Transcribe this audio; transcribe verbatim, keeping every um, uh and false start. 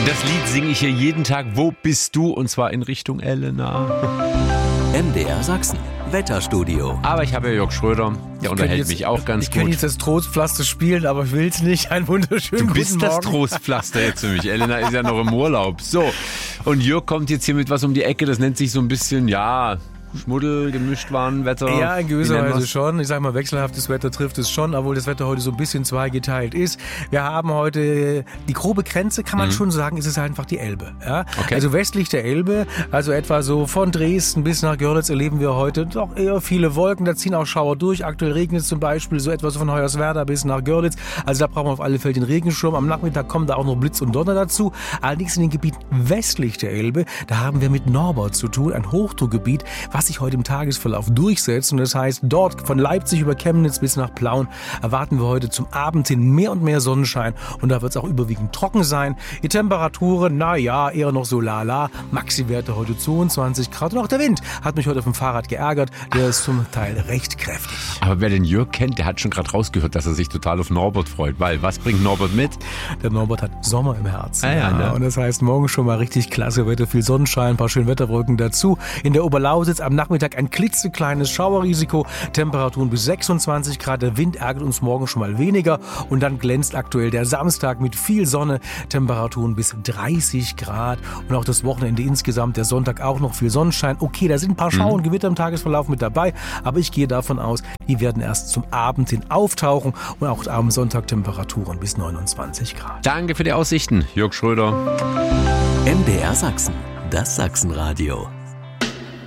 Das Lied singe ich hier jeden Tag. Wo bist du? Und zwar in Richtung Elena. M D R Sachsen, Wetterstudio. Aber ich habe ja Jörg Schröder, der unterhält jetzt, mich auch ganz ich gut. Ich kann jetzt das Trostpflaster spielen, aber ich will es nicht. Ein wunderschönen Du bist guten das Morgen. Trostpflaster jetzt für mich. Elena ist ja noch im Urlaub. So, und Jörg kommt jetzt hier mit was um die Ecke. Das nennt sich so ein bisschen, ja... Schmuddel, Gemischtwarenwetter. Ja, in gewisser Wie nennen Weise wir's? schon. Ich sag mal, wechselhaftes Wetter trifft es schon, obwohl das Wetter heute so ein bisschen zweigeteilt ist. Wir haben heute die grobe Grenze, kann man Mhm. schon sagen, ist es einfach die Elbe. Ja? Okay. Also westlich der Elbe, also etwa so von Dresden bis nach Görlitz erleben wir heute doch eher viele Wolken. Da ziehen auch Schauer durch. Aktuell regnet es zum Beispiel so etwa so von Hoyerswerda bis nach Görlitz. Also da brauchen wir auf alle Fälle den Regenschirm. Am Nachmittag kommen da auch noch Blitz und Donner dazu. Allerdings in den Gebieten westlich der Elbe, da haben wir mit Norbert zu tun, ein Hochdruckgebiet, was sich heute im Tagesverlauf durchsetzt. Und das heißt, dort von Leipzig über Chemnitz bis nach Plauen erwarten wir heute zum Abend hin mehr und mehr Sonnenschein. Und da wird es auch überwiegend trocken sein. Die Temperaturen, na ja, eher noch so lala. Maxi-Werte heute zweiundzwanzig Grad. Und auch der Wind hat mich heute auf dem Fahrrad geärgert. Der ist zum Teil recht kräftig. Aber wer den Jörg kennt, der hat schon gerade rausgehört, dass er sich total auf Norbert freut. Weil, was bringt Norbert mit? Der Norbert hat Sommer im Herzen. Ah ja, ne? Und das heißt, morgen schon mal richtig klasse Wetter, viel Sonnenschein, ein paar schöne Wetterwolken dazu. In der Oberlausitz am Nachmittag ein klitzekleines Schauerrisiko, Temperaturen bis sechsundzwanzig Grad. Der Wind ärgert uns morgen schon mal weniger. Und dann glänzt aktuell der Samstag mit viel Sonne, Temperaturen bis dreißig Grad. Und auch das Wochenende insgesamt, der Sonntag auch noch viel Sonnenschein. Okay, da sind ein paar Schauer und Gewitter im Tagesverlauf mit dabei, aber ich gehe davon aus, die werden erst zum Abend hin auftauchen und auch am Sonntag Temperaturen bis neunundzwanzig Grad. Danke für die Aussichten, Jörg Schröder. M D R Sachsen, das Sachsenradio.